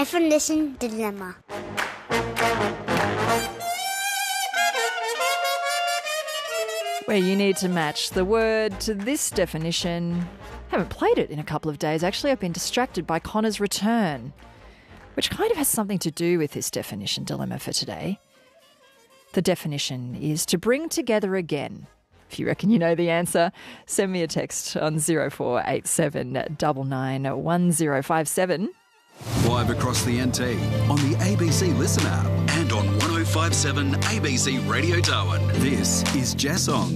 Definition Dilemma. Where you need to match the word to this definition. Haven't played it in a couple of days, actually. I've been distracted by Connor's return, which kind of has something to do with this definition dilemma for today. The definition is to bring together again. If you reckon you know the answer, send me a text on 0487 991057. Live across the NT, on the ABC Listen app and on 1057 ABC Radio Darwin. This is Jessong.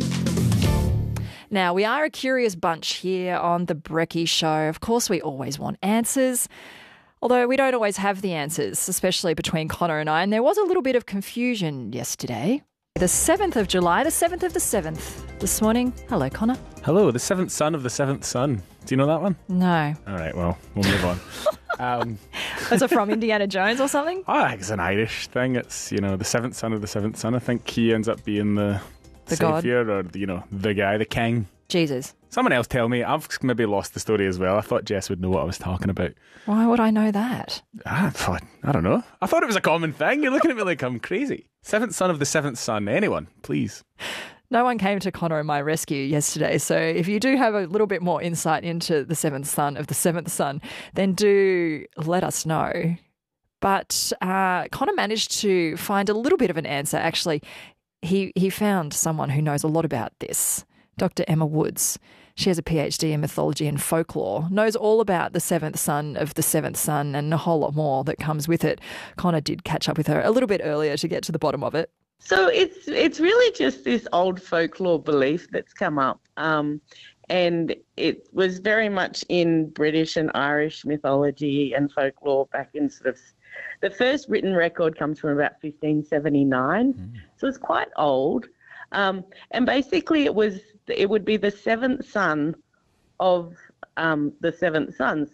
Now, we are a curious bunch here on The Brekkie Show. Of course, we always want answers, although we don't always have the answers, especially between Connor and I. And there was a little bit of confusion yesterday. The 7th of July, the 7th of the 7th. This morning, hello, Connor. Hello, the seventh son of the seventh son. Do you know that one? No. All right, well, we'll move on. Was it from Indiana Jones or something? I think it's an Irish thing. It's, the seventh son of the seventh son. I think he ends up being the saviour or, the guy, the king. Jesus. Someone else tell me. I've maybe lost the story as well. I thought Jess would know what I was talking about. Why would I know that? I don't know. I thought it was a common thing. You're looking at me like I'm crazy. Seventh son of the seventh son. Anyone, please. No one came to Connor and my rescue yesterday, so if you do have a little bit more insight into the seventh son of the seventh son, then do let us know. But Connor managed to find a little bit of an answer. Actually, he found someone who knows a lot about this, Dr. Emma Woods. She has a PhD in mythology and folklore, knows all about the seventh son of the seventh son and a whole lot more that comes with it. Connor did catch up with her a little bit earlier to get to the bottom of it. So it's really just this old folklore belief that's come up, and it was very much in British and Irish mythology and folklore back in the first written record comes from about 1579, so it's quite old, and basically it would be the seventh son of the seventh son,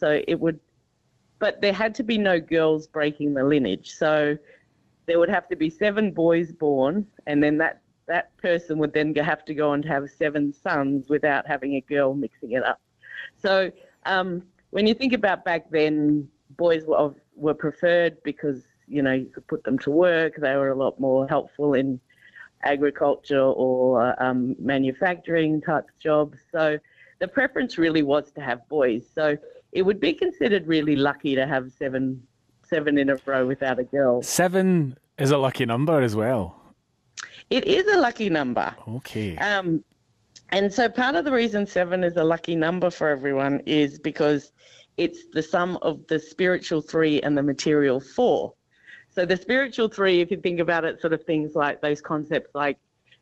but there had to be no girls breaking the lineage, so there would have to be 7 boys born, and then that person would then have to go on to have 7 sons without having a girl mixing it up. So when you think about back then, boys were preferred because, you could put them to work. They were a lot more helpful in agriculture or manufacturing type jobs. So the preference really was to have boys. So it would be considered really lucky to have seven in a row without a girl. 7 is a lucky number as well. It is a lucky number. Okay. And so part of the reason 7 is a lucky number for everyone is because it's the sum of the spiritual 3 and the material 4. So the spiritual 3, if you think about it, sort of things like those concepts like,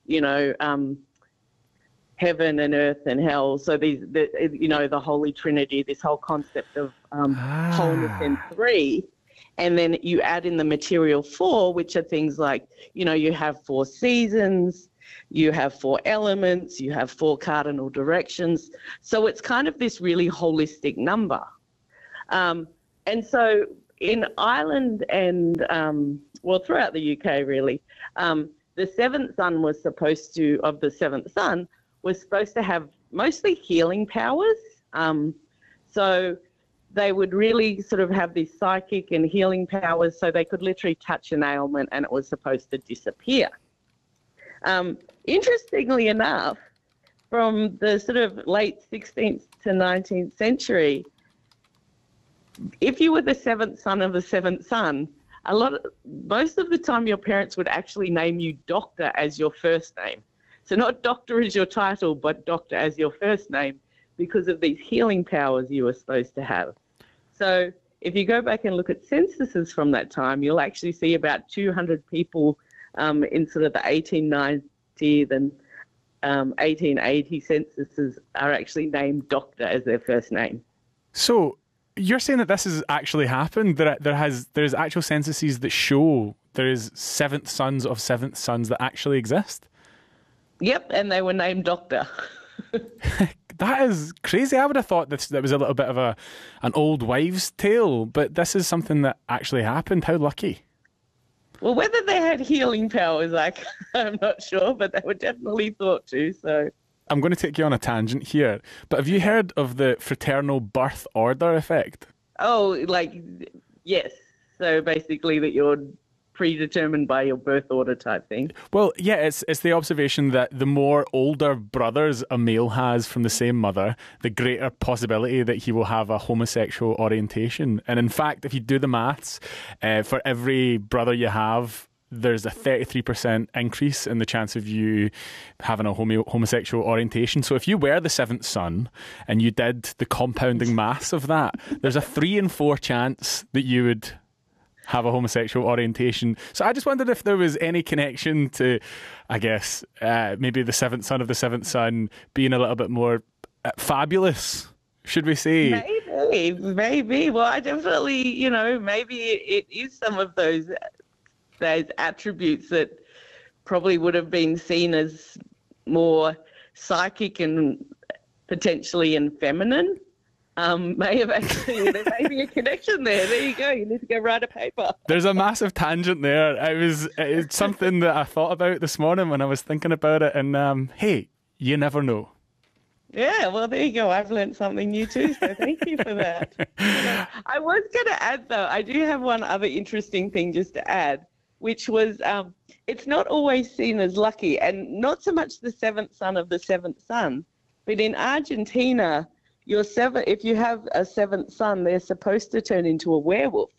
heaven and earth and hell. So the Holy Trinity, this whole concept of wholeness in 3. And then you add in the material 4, which are things like, you have 4 seasons, you have 4 elements, you have 4 cardinal directions. So it's kind of this really holistic number. And so in Ireland and, throughout the UK really, the seventh son of the seventh son was supposed to have mostly healing powers. So they would really sort of have these psychic and healing powers, so they could literally touch an ailment and it was supposed to disappear. Interestingly enough, from the sort of late 16th to 19th century, if you were the seventh son of the seventh son, most of the time your parents would actually name you Doctor as your first name. So not Doctor as your title, but Doctor as your first name, because of these healing powers you were supposed to have. So if you go back and look at censuses from that time, you'll actually see about 200 people in sort of the 1890 and 1880 censuses are actually named Doctor as their first name. So you're saying that this has actually happened? There's actual censuses that show there is seventh sons of seventh sons that actually exist? Yep, and they were named Doctor. That is crazy. I would have thought that was a little bit of an old wives' tale, but this is something that actually happened. How lucky. Well, whether they had healing powers, I'm not sure, but they were definitely thought to. So I'm going to take you on a tangent here, but have you heard of the fraternal birth order effect? Oh, yes. So basically that you're predetermined by your birth order type thing. Well, yeah, it's the observation that the more older brothers a male has from the same mother, the greater possibility that he will have a homosexual orientation. And in fact, if you do the maths, for every brother you have, there's a 33% increase in the chance of you having a homosexual orientation. So if you were the seventh son and you did the compounding maths of that, there's a 3 in 4 chance that you would have a homosexual orientation. So I just wondered if there was any connection to, I guess, maybe the seventh son of the seventh son being a little bit more fabulous, should we say? Maybe. Well, I definitely, maybe it is some of those attributes that probably would have been seen as more psychic and potentially feminine. May have actually, there may be a connection there. There you go. You need to go write a paper. There's a massive tangent there. It's something that I thought about this morning when I was thinking about it. And hey, you never know. Yeah, well, there you go. I've learned something new too, so thank you for that. I was going to add, though, I do have one other interesting thing just to add, which was it's not always seen as lucky, and not so much the seventh son of the seventh son, but in Argentina, if you have a seventh son, they're supposed to turn into a werewolf.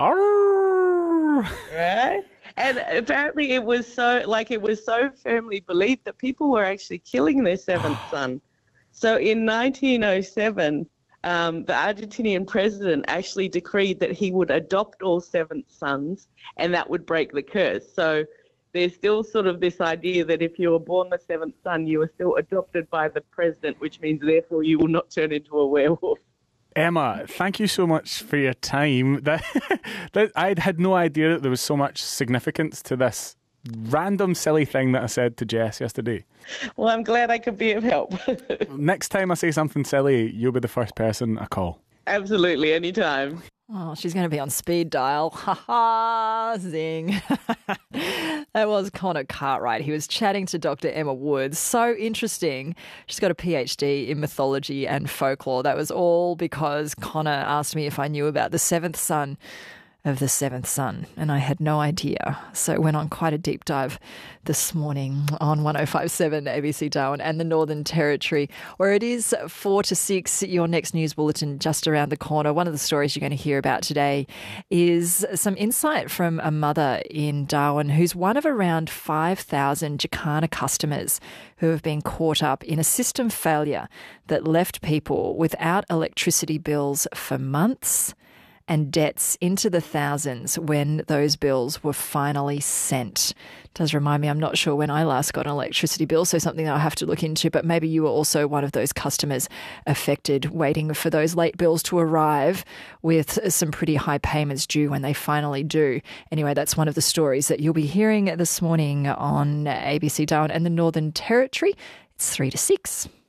Arr! Right? And apparently it was so firmly believed that people were actually killing their seventh son. So in 1907, the Argentinian president actually decreed that he would adopt all seventh sons, and that would break the curse. So there's still sort of this idea that if you were born the seventh son, you were still adopted by the president, which means therefore you will not turn into a werewolf. Emma, thank you so much for your time. I had no idea that there was so much significance to this random silly thing that I said to Jess yesterday. Well, I'm glad I could be of help. Next time I say something silly, you'll be the first person I call. Absolutely, anytime. Oh, she's going to be on speed dial. Ha ha, zing. That was Connor Cartwright. He was chatting to Dr. Emma Woods. So interesting. She's got a PhD in mythology and folklore. That was all because Connor asked me if I knew about the seventh son of the seventh son, and I had no idea. So went on quite a deep dive this morning on 105.7 ABC Darwin and the Northern Territory, where it is 4 to 6, your next news bulletin just around the corner. One of the stories you're going to hear about today is some insight from a mother in Darwin who's one of around 5,000 Jacana customers who have been caught up in a system failure that left people without electricity bills for months and debts into the thousands when those bills were finally sent. It does remind me, I'm not sure when I last got an electricity bill, so something that I'll have to look into, but maybe you were also one of those customers affected, waiting for those late bills to arrive with some pretty high payments due when they finally do. Anyway, that's one of the stories that you'll be hearing this morning on ABC Darwin and the Northern Territory. It's 3 to 6.